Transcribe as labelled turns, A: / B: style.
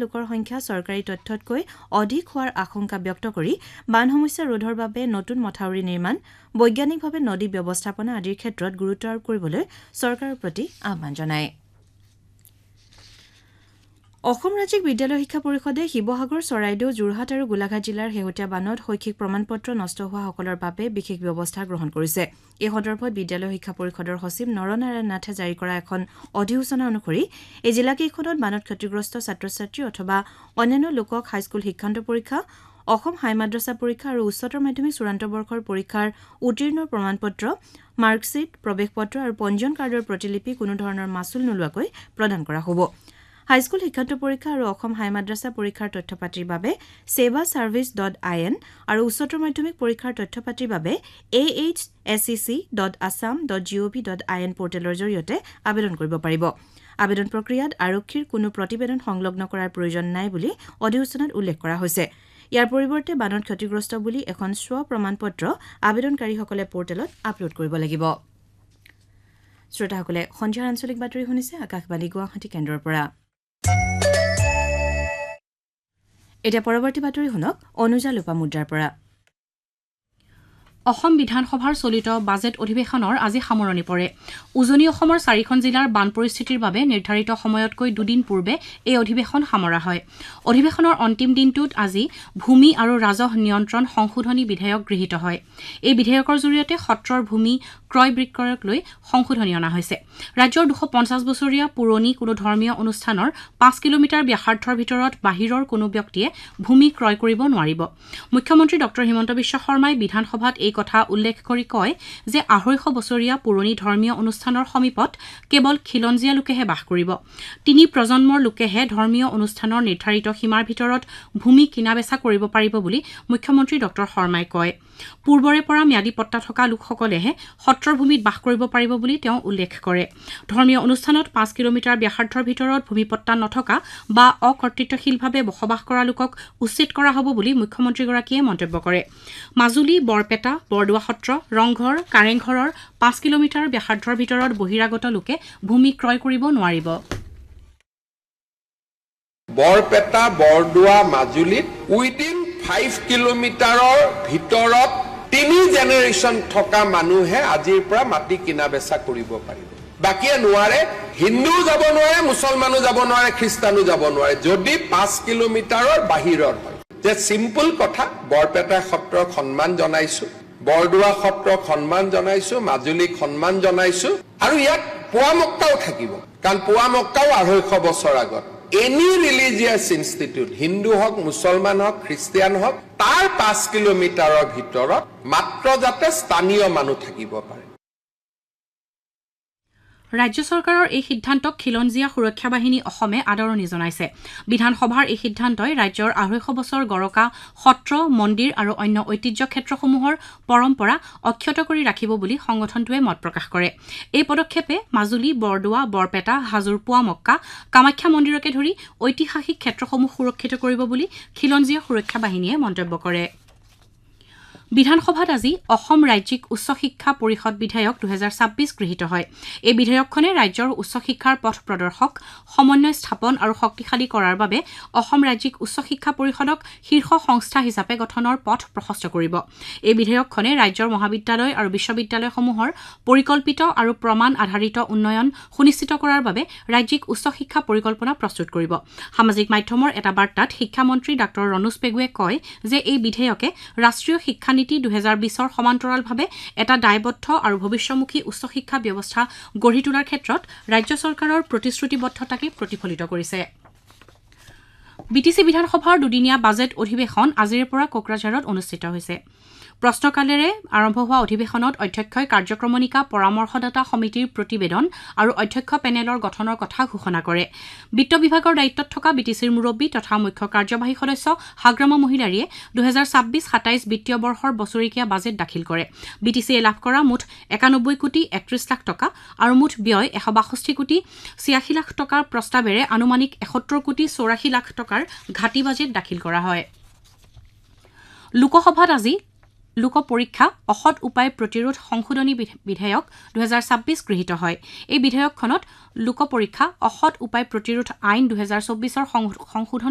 A: লোকৰ সংখ্যা চৰকাৰী তথ্যতকৈ অধিক হোৱাৰ আশংকা ব্যক্ত কৰি বান সমস্যা ৰোধৰ বাবে নতুন মথাউৰি নিৰ্মাণ বৈজ্ঞানিকভাৱে নদী ব্যৱস্থাপনা আদিৰ ক্ষেত্ৰত গুৰুত্ব আৰোপ কৰিবলৈ চৰকাৰৰ প্ৰতি আহ্বান জনায় অসম ৰাজ্যিক বিদ্যালয় শিক্ষা পৰিষদে শিৱসাগৰ চৰাইদেউ যোৰহাট আৰু গোলাঘাট জিলাৰ শেহতীয়া বানত শৈক্ষিক প্ৰমাণপত্ৰ নষ্ট হোৱা সকলৰ বাবে বিশেষ ব্যৱস্থা গ্ৰহণ কৰিছে এই সন্দৰ্ভত বিদ্যালয় শিক্ষা পৰিষদৰ সচিব নৰনাৰায়ণ নাথে জাৰি কৰা এখন অধিসূচনা অনুসৰি এই জিলাকেইখনত বানত ক্ষতিগ্ৰস্ত ছাত্ৰ ছাত্ৰী অথবা অন্যান্য লোকক হাইস্কুল শিক্ষান্ত পৰীক্ষা অসম হাই মাদ্ৰাছা পৰীক্ষা আৰু উচ্চতৰ মাধ্যমিক চূড়ান্ত বৰ্ষৰ পৰীক্ষাৰ উত্তীৰ্ণৰ প্ৰমাণপত্ৰ মাৰ্কশ্বিট প্ৰৱেশপত্ৰ আৰু পঞ্জীয়ন কাৰ্ডৰ প্ৰতিলিপি কোনো ধৰণৰ মাচুল নোলোৱাকৈ প্ৰদান কৰা হ'ব হাইস্কুল শিক্ষান্ত পৰীক্ষা আৰু অসম হাই মাদ্ৰাছা পৰীক্ষাৰ তথ্যপাতিৰ বাবে sevaservice.in আৰু উচ্চতৰ মাধ্যমিক পৰীক্ষাৰ তথ্যপাতিৰ বাবে ahscc.assam.gov.in পৰ্টেলৰ জৰিয়তে আবেদন কৰিব পাৰিব আবেদন প্ৰক্ৰিয়াত আৰক্ষীৰ কোনো প্ৰতিবেদন সংলগ্ন কৰাৰ প্ৰয়োজন নাই বুলি অধিসূচনাত উল্লেখ কৰা হৈছে ইয়াৰ পৰিৱৰ্তে বানত ক্ষতিগ্ৰস্ত বুলি এখন স্ব প্ৰমাণপত্ৰ আবেদনকাৰীসকলে পৰ্টেলত আপলোড কৰিব লাগিব শ্ৰোতাসকলে সন্ধিয়াৰ আঞ্চলিক বাতৰি শুনিছে আকাশবাণী গুৱাহাটী কেন্দ্ৰৰ পৰা এতিয়া পৰৱৰ্তী বাতৰি শুনক অনুজা লোপামুদ্ৰাৰ পৰা
B: অসম বিধানসভাৰ চলিত বাজেট অধিৱেশনৰ আজি সামৰণি পৰে উজনি অসমৰ 4খন জিলাৰ বান পৰিস্থিতিৰ বাবে নিৰ্ধাৰিত সময়তকৈ দুদিন পূৰ্বে এই অধিৱেশন সামৰা হয় অধিৱেশনৰ অন্তিম দিনটোত আজি ভূমি আৰু ৰাজহ নিয়ন্ত্ৰণ সংশোধনী বিধেয়ক গৃহীত হয় এই বিধেয়কৰ জৰিয়তে সত্ৰৰ ভূমি ক্ৰয় বিক্ৰয়ক লৈ সংশোধনী অনা হৈছে ৰাজ্যৰ 250 বছৰীয়া পুৰণি কোনো ধৰ্মীয় অনুষ্ঠানৰ 5 কিলোমিটাৰ ব্যাসাৰ্ধৰ ভিতৰত বাহিৰৰ কোনো ব্যক্তিয়ে ভূমি ক্ৰয় কৰিব নোৱাৰিব মুখ্যমন্ত্ৰী ডক্টৰ হিমন্ত বিশ্ব শৰ্মাই বিধানসভাত এই কথা উল্লেখ কৰি কয় যে 250 বছৰীয়া পুৰণি ধৰ্মীয় অনুষ্ঠানৰ সমীপত কেৱল খিলঞ্জীয়া লোকেহে বাস কৰিব তিনি প্ৰজন্মৰ লোকেহে ধৰ্মীয় অনুষ্ঠানৰ নিৰ্ধাৰিত সীমাৰ ভিতৰত ভূমি কিনা-বেচা কৰিব পাৰিব বুলি মুখ্যমন্ত্ৰী ডক্টৰ শৰ্মাই কয় পূৰ্বৰে পৰা ম্যাদী পট্টা থকা লোকসকলেহে সত্ৰৰ ভূমিত বাস কৰিব পাৰিব বুলি তেওঁ উল্লেখ কৰে ধৰ্মীয় অনুষ্ঠানত 5 কিলোমিটাৰ ব্যাসাৰ্ধৰ ভিতৰত ভূমিপট্টা নথকা বা অকৰ্তৃত্বশীলভাৱে বসবাস কৰা লোকক উচ্ছেদ কৰা হ'ব বুলি মুখ্যমন্ত্ৰীগৰাকীয়ে মন্তব্য কৰে মাজুলী বৰপেটা বৰদোৱা সত্ৰ ৰংঘৰ কাৰেংঘৰৰ 5 কিলোমিটাৰ ব্যাসাৰ্ধৰ ভিতৰত বহিৰাগত লোকে ভূমি ক্ৰয় কৰিব নোৱাৰিব
C: বৰপেটা বৰদোৱা মাজুলীত উইদিন 5 কিলোমিটাৰৰ ভিতৰত 3 জেনেৰেশ্যন থকা মানুহে আজিৰ পৰা মাটি কিনা বেচা কৰিব পাৰিব বাকিয়ে নোৱাৰে হিন্দু যাব নোৱাৰে মুছলমানো যাব নোৱাৰে খ্ৰীষ্টানো যাব নোৱাৰে যদি 5 কিলোমিটাৰৰ বাহিৰৰ হয় যে সিম্পল কথা বৰপেটা সত্ৰক সন্মান জনাইছো বৰদোৱা সত্ৰক সন্মান জনাইছো মাজুলীক সন্মান জনাইছো আৰু ইয়াত পোৱামক্কাও থাকিব কাৰণ পোৱামক্কাও 250 বছৰ আগত এনি ৰিলিজিয়াছ ইনষ্টিটিউট হিন্দু হওক মুছলমান হওক খ্ৰীষ্টিয়ান হওক তাৰ 5 কিলোমিটাৰৰ ভিতৰত মাত্ৰ যাতে স্থানীয় মানুহ থাকিব পাৰে
B: ৰাজ্য চৰকাৰৰ এই সিদ্ধান্তক খিলঞ্জীয়া সুৰক্ষা বাহিনী অসমে আদৰণি জনাইছে বিধানসভাৰ এই সিদ্ধান্তই ৰাজ্যৰ 250 বছৰ গৰকা সত্ৰ মন্দিৰ আৰু অন্য ঐতিহ্য ক্ষেত্ৰসমূহৰ পৰম্পৰা অক্ষত কৰি ৰাখিব বুলি সংগঠনটোৱে মত প্ৰকাশ কৰে এই পদক্ষেপে মাজুলী বৰদোৱা বৰপেটা হাজোৰ পোৱামক্কা কামাখ্যা মন্দিৰকে ধৰি ঐতিহাসিক ক্ষেত্ৰসমূহ সুৰক্ষিত কৰিব বুলি খিলঞ্জীয়া সুৰক্ষা বাহিনীয়ে মন্তব্য কৰে বিধানসভাত আজি অসম ৰাজ্যিক উচ্চ শিক্ষা পৰিষদ বিধেয়ক 2026 গৃহীত হয় এই বিধেয়কখনে ৰাজ্যৰ উচ্চ শিক্ষাৰ পথ প্ৰদৰ্শক সমন্বয় স্থাপন আৰু শক্তিশালী কৰাৰ বাবে অসম ৰাজ্যিক উচ্চ শিক্ষা পৰিষদক শীৰ্ষ সংস্থা হিচাপে গঠনৰ পথ প্ৰশস্ত কৰিব এই বিধেয়কখনে ৰাজ্যৰ মহাবিদ্যালয় আৰু বিশ্ববিদ্যালয়সমূহৰ পৰিকল্পিত আৰু প্ৰমাণ আধাৰিত উন্নয়ন সুনিশ্চিত কৰাৰ বাবে ৰাজ্যিক উচ্চ শিক্ষা পৰিকল্পনা প্ৰস্তুত কৰিব সামাজিক মাধ্যমৰ এটা বাৰ্তাত শিক্ষামন্ত্ৰী ডঃ ৰণোজ পেগুৱে কয় যে এই বিধেয়কে ৰাষ্ট্ৰীয় শিক্ষা নীতি 2020ৰ সমান্তৰালভাৱে এটা দায়বদ্ধ আৰু ভৱিষ্যমুখী উচ্চ শিক্ষা ব্যৱস্থা গঢ়ি তোলাৰ ক্ষেত্ৰত ৰাজ্য চৰকাৰৰ প্ৰতিশ্ৰুতিবদ্ধতাকে প্ৰতিফলিত কৰিছে বিটিচি বিধানসভাৰ দুদিনীয়া বাজেট অধিৱেশন আজিৰ পৰা কোকৰাঝাৰত অনুষ্ঠিত হৈছে প্ৰশ্নকালেৰে আৰম্ভ হোৱা অধিৱেশনত অধ্যক্ষই কাৰ্যক্ৰমণিকা পৰামৰ্শদাতা সমিতিৰ প্ৰতিবেদন আৰু অধ্যক্ষ পেনেলৰ গঠনৰ কথা ঘোষণা কৰে বিত্ত বিভাগৰ দায়িত্বত থকা বিটিচিৰ মুৰব্বী তথা মুখ্য কাৰ্যবাহী সদস্য হাগ্ৰামা মহিলাৰীয়ে 2026-27 বিত্তীয় বৰ্ষৰ বছৰেকীয়া বাজেট দাখিল কৰে বিটিচিয়ে লাভ কৰা মুঠ 91 কোটি 31 লাখ টকা আৰু মুঠ ব্যয় 162 কোটি 86 লাখ টকাৰ প্ৰস্তাৱেৰে আনুমানিক 71 কোটি 84 লাখ টকাৰ ঘাটি বাজেট দাখিল কৰা হয় লোকসভাত আজি লোক পৰীক্ষা অসৎ উপায় প্ৰতিৰোধ সংশোধনী বিধেয়ক 2026 গৃহীত হয় এই বিধেয়কখনত লোক পৰীক্ষা অসৎ উপায় প্ৰতিৰোধ আইন 2024ৰ সংশোধন